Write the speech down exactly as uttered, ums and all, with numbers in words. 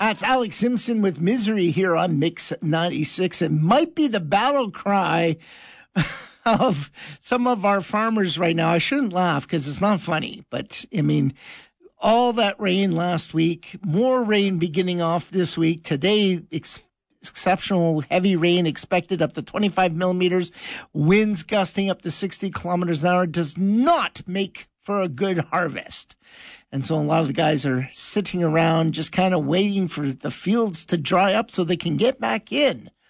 That's Alex Simpson with Misery here on Mix ninety-six. It might be the battle cry of some of our farmers right now. I shouldn't laugh because it's not funny, but I mean, all that rain last week, more rain beginning off this week. Today, ex- exceptional heavy rain expected up to twenty-five millimeters. Winds gusting up to sixty kilometers an hour does not make for a good harvest. And so a lot of the guys are sitting around just kind of waiting for the fields to dry up so they can get back in.